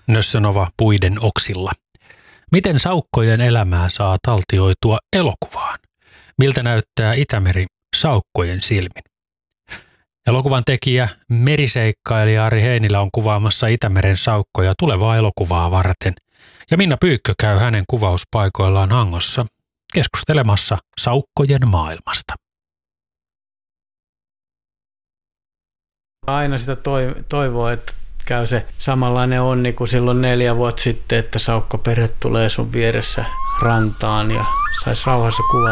Nössönova puiden oksilla. Miten saukkojen elämää saa taltioitua elokuvaan? Miltä näyttää Itämeri saukkojen silmin? Elokuvan tekijä, meriseikkailija Ari Heinilä on kuvaamassa Itämeren saukkoja tulevaa elokuvaa varten. Ja Minna Pyykkö käy hänen kuvauspaikoillaan Hangossa keskustelemassa saukkojen maailmasta. Aina sitä toivoo, että käy se samanlainen onni kuin silloin 4 vuotta sitten, että saukkoperhe tulee sun vieressä rantaan ja saisi rauhassa kuvata.